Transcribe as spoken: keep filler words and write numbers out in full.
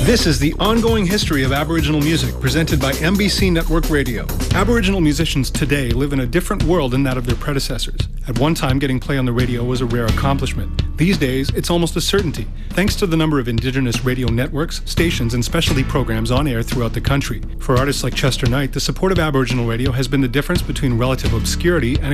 This is the ongoing history of Aboriginal music, presented by M B C Network Radio. Aboriginal musicians today live in a different world than that of their predecessors. At one time, getting play on the radio was a rare accomplishment. These days, it's almost a certainty, thanks to the number of Indigenous radio networks, stations, and specialty programs on air throughout the country. For artists like Chester Knight, the support of Aboriginal radio has been the difference between relative obscurity and